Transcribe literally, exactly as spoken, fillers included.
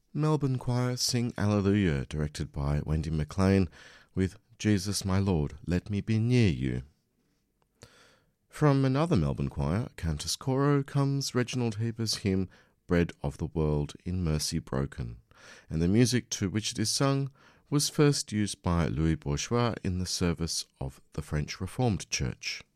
Melbourne Choir sing Alleluia, directed by Wendy McLean, with Jesus my Lord, let me be near you. From another Melbourne choir, Cantus Coro, comes Reginald Heber's hymn Bread of the World in Mercy Broken, and the music to which it is sung was first used by Louis Bourgeois in the service of the French Reformed Church.